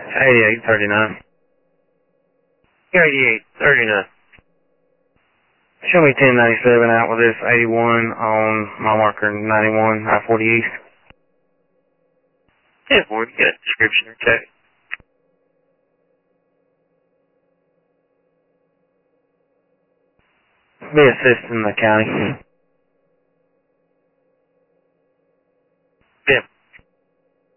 8839. 8839. Show me 1097 out with this 81 on mile marker 91, I-40 East. 10-4, you got a description or check. Be assisting the county.